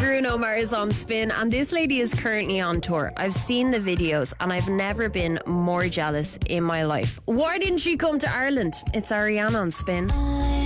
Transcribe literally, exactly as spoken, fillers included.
Bruno Mars on Spin, and this lady is currently on tour. I've seen the videos and I've never been more jealous in my life. Why didn't she come to Ireland? It's Ariana on Spin.